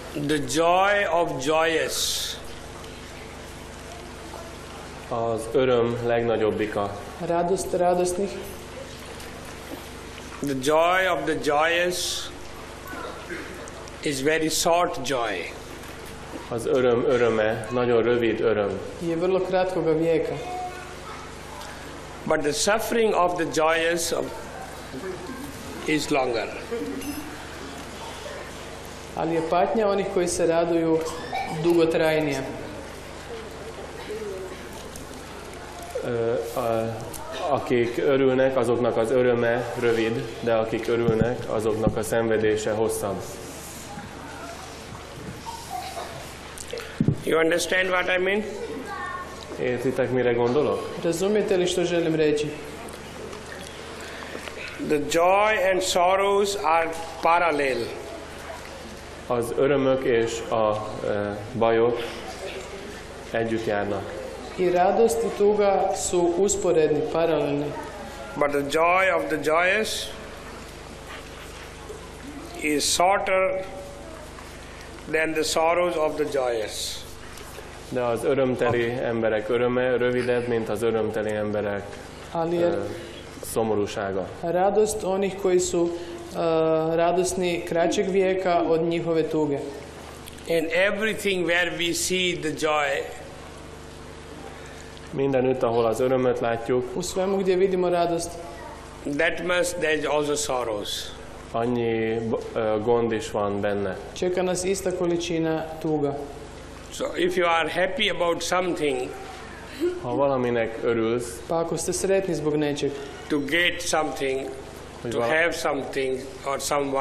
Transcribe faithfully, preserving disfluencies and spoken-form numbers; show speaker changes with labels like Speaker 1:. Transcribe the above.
Speaker 1: The joy of joyous.
Speaker 2: Az öröm legnagyobbika.
Speaker 3: Radost radosnih.
Speaker 1: The joy of the joyous is very short joy.
Speaker 2: Az öröm öröme nagyon rövid öröm.
Speaker 3: Je vrlo kratkoga vijeka.
Speaker 1: But the suffering of the joyous is longer.
Speaker 3: Ali je patnja onih koji se raduju dugotrajnija.
Speaker 2: Ö, a, akik örülnek, azoknak az öröme rövid, de akik örülnek, azoknak a szenvedése hosszabb.
Speaker 1: You understand what I mean?
Speaker 2: Értitek, mire gondolok?
Speaker 3: Razumijete li što želim reći?
Speaker 1: The joy and sorrows are parallel.
Speaker 2: Az örömök és a e, bajok együtt járnak.
Speaker 3: I radost i tuga su usporedni, paralelni.
Speaker 1: But the joy of the joyous is shorter than the sorrows of the joyous.
Speaker 2: De az örömteli emberek öröme rövidebb, mint az örömteli emberek
Speaker 3: Ali je
Speaker 2: e, szomorúsága.
Speaker 3: radost onih koji su uh, radosni kraćeg vijeka od njihove tuge.
Speaker 1: In everything where we see the joy,
Speaker 2: Mindenütt, ahol az örömöt látjuk,
Speaker 3: U svemu gdje vidimo radost,
Speaker 1: that much there is also sorrows.
Speaker 2: annyi e, gond is van benne.
Speaker 3: čeka nas ista količina tuga.
Speaker 1: So if you are happy about something,
Speaker 2: Ha valaminek örülsz,
Speaker 3: Pa ako ste sretni zbog nečeg,
Speaker 1: to get something,
Speaker 2: hogy
Speaker 1: to
Speaker 2: vala-
Speaker 1: have something or someone,